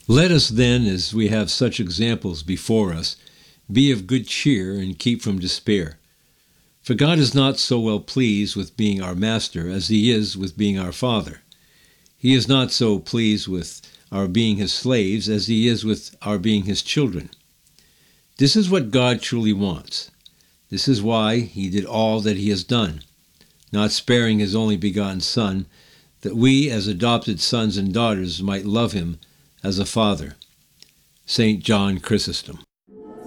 Let us then, as we have such examples before us, be of good cheer and keep from despair. For God is not so well pleased with being our master as he is with being our father. He is not so pleased with our being his slaves as he is with our being his children. This is what God truly wants. This is why he did all that he has done, not sparing his only begotten Son, that we as adopted sons and daughters might love him as a father. St. John Chrysostom.